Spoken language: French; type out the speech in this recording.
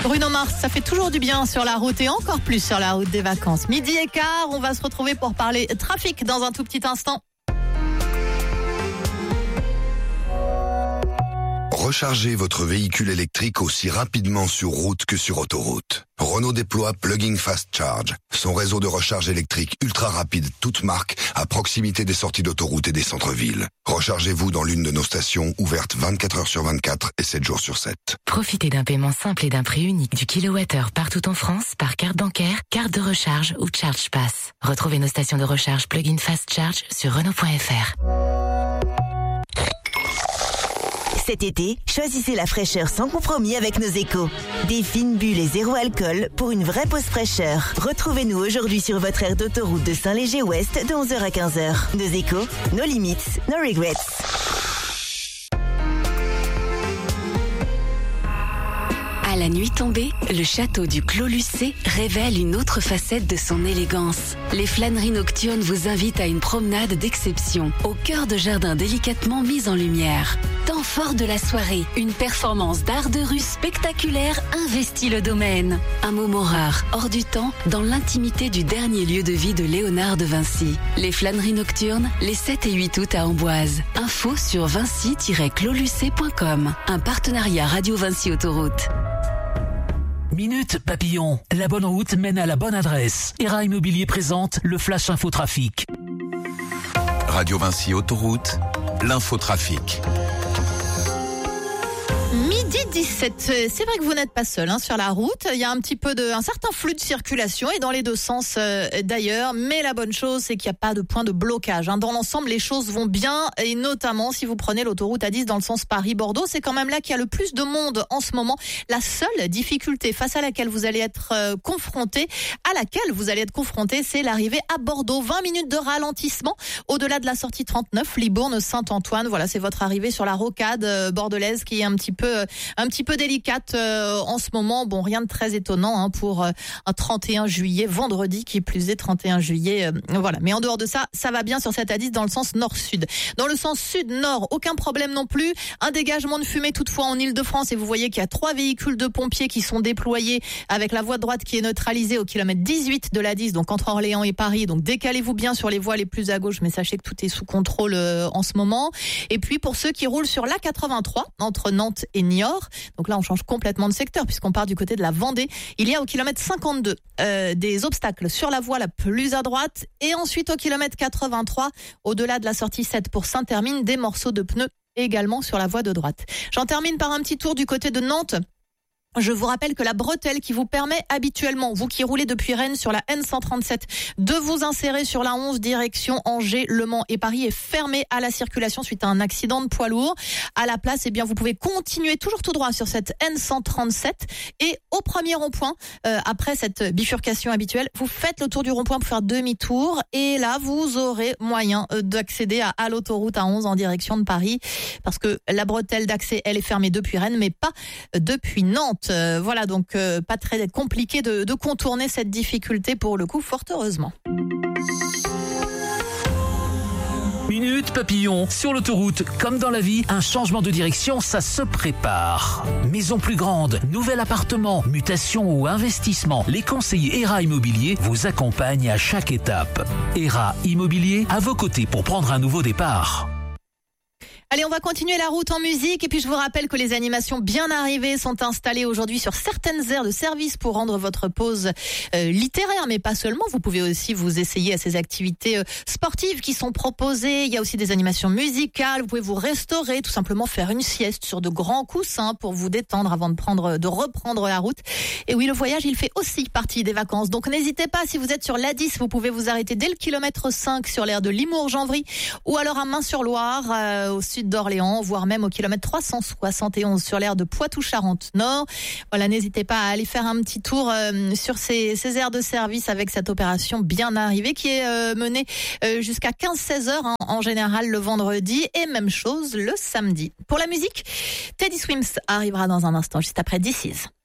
Bruno Mars, ça fait toujours du bien sur la route et encore plus sur la route des vacances. Midi et quart, on va se retrouver pour parler trafic dans un tout petit instant. Rechargez votre véhicule électrique aussi rapidement sur route que sur autoroute. Renault déploie Plug-in Fast Charge, son réseau de recharge électrique ultra rapide toute marque à proximité des sorties d'autoroute et des centres-villes. Rechargez-vous dans l'une de nos stations ouvertes 24 heures sur 24 et 7 jours sur 7. Profitez d'un paiement simple et d'un prix unique du kilowattheure partout en France par carte bancaire, carte de recharge ou Charge Pass. Retrouvez nos stations de recharge Plug-in Fast Charge sur Renault.fr. Cet été, choisissez la fraîcheur sans compromis avec nos échos. Des fines bulles et zéro alcool pour une vraie pause fraîcheur. Retrouvez-nous aujourd'hui sur votre aire d'autoroute de Saint-Léger-Ouest de 11h à 15h. Nos échos, nos limites, no regrets. À la nuit tombée, le château du Clos Lucé révèle une autre facette de son élégance. Les flâneries nocturnes vous invitent à une promenade d'exception, au cœur de jardins délicatement mis en lumière. Temps fort de la soirée, une performance d'art de rue spectaculaire investit le domaine. Un moment rare, hors du temps, dans l'intimité du dernier lieu de vie de Léonard de Vinci. Les flâneries nocturnes, les 7 et 8 août à Amboise. Info sur vinci-closlucé.com. Un partenariat Radio Vinci Autoroute. Minute Papillon, la bonne route mène à la bonne adresse. ERA Immobilier présente le Flash Infotrafic. Radio Vinci Autoroute, l'infotrafic. Midi 17, c'est vrai que vous n'êtes pas seul sur la route. Il y a un certain flux de circulation et dans les deux sens d'ailleurs. Mais la bonne chose, c'est qu'il n'y a pas de point de blocage. Dans l'ensemble, les choses vont bien et notamment si vous prenez l'autoroute A10 dans le sens Paris-Bordeaux, c'est quand même là qu'il y a le plus de monde en ce moment. La seule difficulté face à laquelle vous allez être confronté, c'est l'arrivée à Bordeaux. 20 minutes de ralentissement au-delà de la sortie 39, Libourne-Saint-Antoine. Voilà, c'est votre arrivée sur la rocade bordelaise qui est un petit peu délicate en ce moment. Bon, rien de très étonnant pour un 31 juillet, vendredi qui plus est 31 juillet. Voilà, mais en dehors de ça, ça va bien sur cette A10 dans le sens nord-sud. Dans le sens sud-nord, aucun problème non plus. Un dégagement de fumée toutefois en Île-de-France et vous voyez qu'il y a 3 véhicules de pompiers qui sont déployés avec la voie de droite qui est neutralisée au kilomètre 18 de l'A10, donc entre Orléans et Paris. Donc décalez-vous bien sur les voies les plus à gauche, mais sachez que tout est sous contrôle en ce moment. Et puis pour ceux qui roulent sur l'A83 entre Nantes et Niort, donc là on change complètement de secteur puisqu'on part du côté de la Vendée, il y a au kilomètre 52 des obstacles sur la voie la plus à droite et ensuite au kilomètre 83 au-delà de la sortie 7 pour Saint-Termine, des morceaux de pneus également sur la voie de droite. J'en termine par un petit tour du côté de Nantes. Je vous rappelle que la bretelle qui vous permet habituellement, vous qui roulez depuis Rennes sur la N137, de vous insérer sur la 11 direction Angers, Le Mans et Paris est fermée à la circulation suite à un accident de poids lourd. À la place, vous pouvez continuer toujours tout droit sur cette N137 et au premier rond-point, après cette bifurcation habituelle, vous faites le tour du rond-point pour faire demi-tour et là, vous aurez moyen d'accéder à l'autoroute A11 en direction de Paris parce que la bretelle d'accès, elle est fermée depuis Rennes mais pas depuis Nantes. Voilà, donc pas très compliqué de contourner cette difficulté pour le coup, fort heureusement. Minute Papillon, sur l'autoroute, comme dans la vie, un changement de direction, ça se prépare. Maison plus grande, nouvel appartement, mutation ou investissement, les conseillers ERA Immobilier vous accompagnent à chaque étape. ERA Immobilier, à vos côtés pour prendre un nouveau départ. Allez, on va continuer la route en musique et puis je vous rappelle que les animations bien arrivées sont installées aujourd'hui sur certaines aires de service pour rendre votre pause littéraire, mais pas seulement. Vous pouvez aussi vous essayer à ces activités sportives qui sont proposées. Il y a aussi des animations musicales. Vous pouvez vous restaurer, tout simplement faire une sieste sur de grands coussins pour vous détendre avant de reprendre la route. Et oui, le voyage, il fait aussi partie des vacances. Donc n'hésitez pas, si vous êtes sur l'A10, vous pouvez vous arrêter dès le kilomètre 5 sur l'aire de Limours-Janvry ou alors à Main-sur-Loire, au sud d'Orléans, voire même au kilomètre 371 sur l'aire de Poitou-Charentes-Nord. Voilà, n'hésitez pas à aller faire un petit tour sur ces aires de service avec cette opération bien arrivée qui est menée jusqu'à 15-16 heures en général le vendredi et même chose le samedi. Pour la musique, Teddy Swims arrivera dans un instant juste après This Is.